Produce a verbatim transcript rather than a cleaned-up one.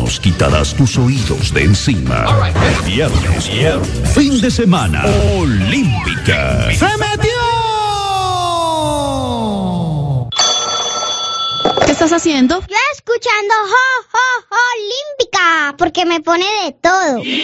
nos quitarás tus oídos de encima. Viernes, viernes, fin de semana, Olímpica. ¡Se metió! ¿Qué estás haciendo? Yo escuchando Jo, Jo, Jo, Olímpica, porque me pone de todo.